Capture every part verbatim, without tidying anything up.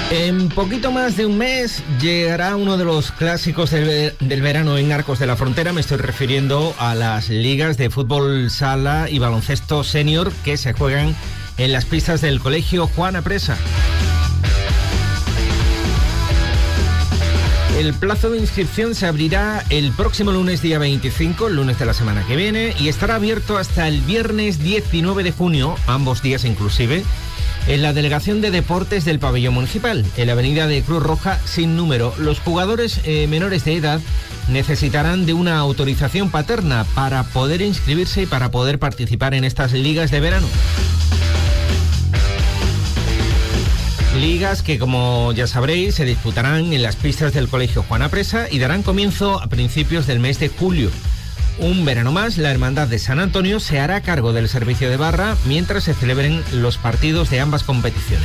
En poquito más de un mes llegará uno de los clásicos del, del verano en Arcos de la Frontera. Me estoy refiriendo a las ligas de fútbol sala y baloncesto senior que se juegan en las pistas del Colegio Juan Apresa. El plazo de inscripción se abrirá el próximo lunes día veinticinco, el lunes de la semana que viene, y estará abierto hasta el viernes diecinueve de junio, ambos días inclusive, en la Delegación de Deportes del Pabellón Municipal, en la avenida de Cruz Roja sin número. Los jugadores eh, menores de edad necesitarán de una autorización paterna para poder inscribirse y para poder participar en estas ligas de verano. Ligas que, como ya sabréis, se disputarán en las pistas del Colegio Juan Apresa y darán comienzo a principios del mes de julio. Un verano más, la Hermandad de San Antonio se hará cargo del servicio de barra mientras se celebren los partidos de ambas competiciones.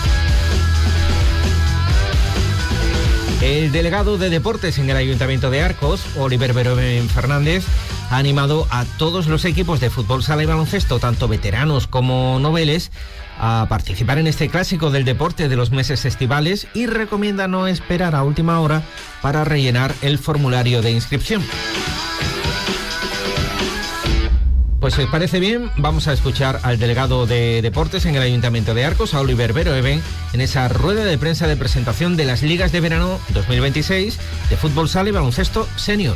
El delegado de Deportes en el Ayuntamiento de Arcos, Oliver Beroven Fernández, ha animado a todos los equipos de fútbol sala y baloncesto, tanto veteranos como noveles, a participar en este clásico del deporte de los meses estivales y recomienda no esperar a última hora para rellenar el formulario de inscripción. Pues si os parece bien, vamos a escuchar al delegado de Deportes en el Ayuntamiento de Arcos, a Oliver Beroven, en esa rueda de prensa de presentación de las ligas de verano dos mil veintiséis de fútbol sala y baloncesto senior.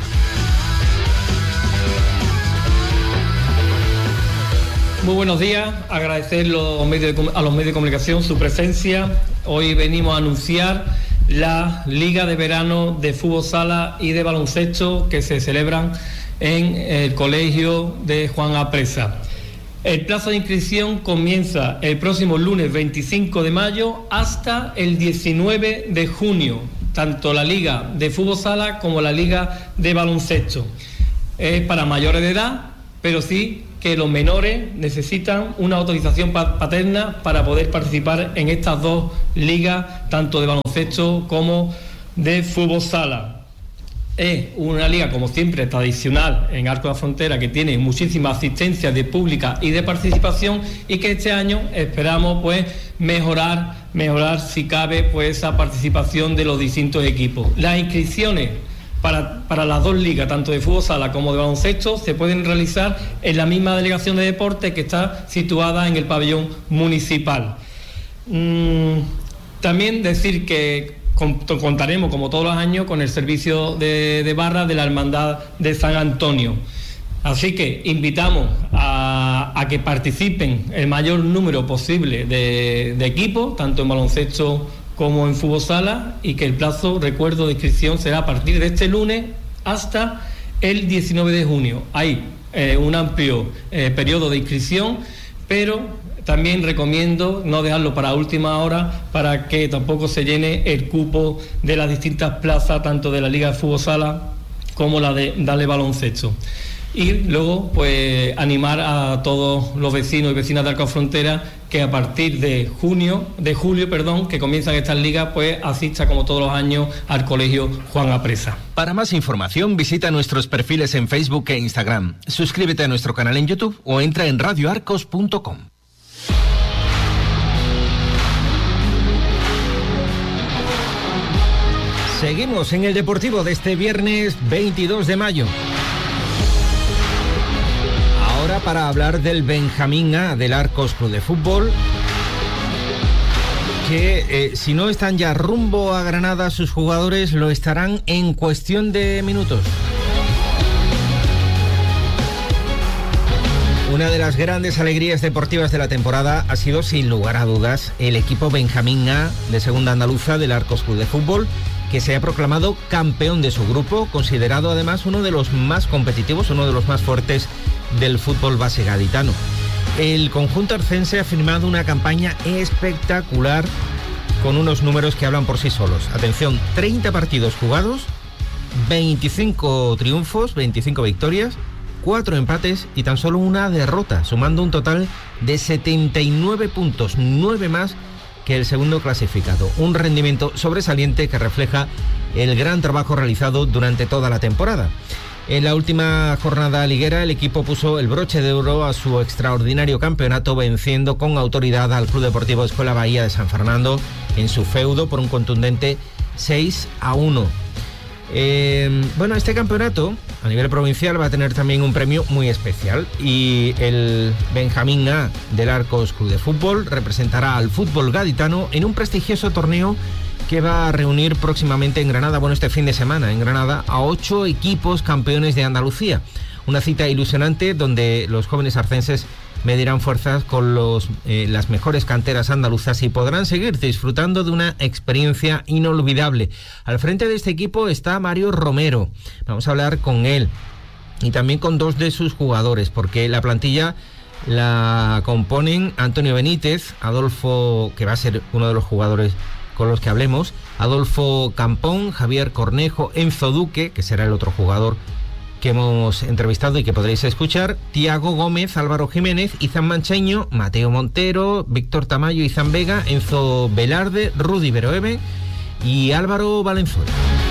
Muy buenos días, agradecer los medios de, a los medios de comunicación su presencia. Hoy venimos a anunciar la Liga de Verano de Fútbol Sala y de Baloncesto que se celebran en el Colegio de Juan Apresa. El plazo de inscripción comienza el próximo lunes veinticinco de mayo hasta el diecinueve de junio, tanto la Liga de Fútbol Sala como la Liga de Baloncesto. Es para mayores de edad, pero sí que los menores necesitan una autorización paterna para poder participar en estas dos ligas, tanto de baloncesto como de fútbol sala. Es una liga, como siempre, tradicional en Arcos de la Frontera, que tiene muchísima asistencia de pública y de participación, y que este año esperamos pues mejorar, mejorar si cabe, pues esa participación de los distintos equipos. Las inscripciones Para, para las dos ligas, tanto de fútbol sala como de baloncesto, se pueden realizar en la misma delegación de deportes que está situada en el pabellón municipal. Mm, también decir que contaremos, como todos los años, con el servicio de, de barra de la Hermandad de San Antonio. Así que invitamos a, a que participen el mayor número posible de, de equipos, tanto en baloncesto como en fútbol sala, y que el plazo, recuerdo, de inscripción será a partir de este lunes hasta el diecinueve de junio. Hay eh, un amplio eh, periodo de inscripción, pero también recomiendo no dejarlo para última hora para que tampoco se llene el cupo de las distintas plazas, tanto de la Liga de Fútbol Sala como la de Dale Baloncesto. Y luego, pues, animar a todos los vecinos y vecinas de Arcos de Frontera que a partir de junio, de julio, perdón, que comienzan estas ligas, pues asista como todos los años al Colegio Juan Apresa. Para más información, visita nuestros perfiles en Facebook e Instagram. Suscríbete a nuestro canal en YouTube o entra en radio arcos punto com. Seguimos en el Deportivo de este viernes veintidós de mayo. Ahora para hablar del Benjamín A del Arcos Club de Fútbol, que eh, si no están ya rumbo a Granada, sus jugadores lo estarán en cuestión de minutos. Una de las grandes alegrías deportivas de la temporada ha sido, sin lugar a dudas, el equipo Benjamín A de Segunda Andaluza del Arcos Club de Fútbol, que se ha proclamado campeón de su grupo, considerado además uno de los más competitivos, uno de los más fuertes del fútbol base gaditano. El conjunto arcense ha firmado una campaña espectacular con unos números que hablan por sí solos. Atención, treinta partidos jugados, veinticinco triunfos, veinticinco victorias, cuatro empates y tan solo una derrota, sumando un total de setenta y nueve puntos, nueve más que el segundo clasificado. Un rendimiento sobresaliente que refleja el gran trabajo realizado durante toda la temporada. En la última jornada liguera, el equipo puso el broche de oro a su extraordinario campeonato, venciendo con autoridad al Club Deportivo Escuela Bahía de San Fernando en su feudo por un contundente seis a uno. Eh, bueno, este campeonato a nivel provincial va a tener también un premio muy especial, y el Benjamín A del Arcos Club de Fútbol representará al fútbol gaditano en un prestigioso torneo que va a reunir próximamente en Granada, bueno, este fin de semana en Granada, a ocho equipos campeones de Andalucía. Una cita ilusionante donde los jóvenes arcenses medirán fuerzas con los, eh, las mejores canteras andaluzas y podrán seguir disfrutando de una experiencia inolvidable. Al frente de este equipo está Mario Romero. Vamos a hablar con él y también con dos de sus jugadores, porque la plantilla la componen Antonio Benítez, Adolfo, que va a ser uno de los jugadores con los que hablemos, Adolfo Campón, Javier Cornejo, Enzo Duque, que será el otro jugador que hemos entrevistado y que podréis escuchar, Tiago Gómez, Álvaro Jiménez, Izan Mancheño, Mateo Montero, Víctor Tamayo, Izan Vega, Enzo Velarde, Rudy Veroeve y Álvaro Valenzuela.